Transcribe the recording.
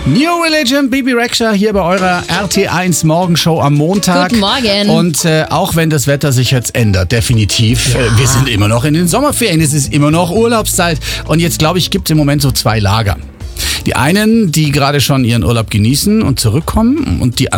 New Religion, Bibi Rexha hier bei eurer RT1 Morgenshow am Montag. Guten Morgen. Und auch wenn das Wetter sich jetzt ändert, definitiv, wir sind immer noch in den Sommerferien, es ist immer noch Urlaubszeit. Und jetzt, glaube ich, gibt es im Moment so zwei Lager. Die einen, die gerade schon ihren Urlaub genießen und zurückkommen, und die